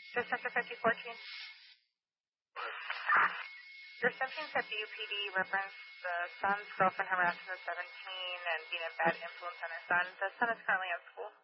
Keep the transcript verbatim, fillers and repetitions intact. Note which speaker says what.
Speaker 1: This Sector fifty fourteen. Your symptoms at B U P D reference the son's girlfriend harassing the seventeen and being a bad influence on her son. The son is currently at school.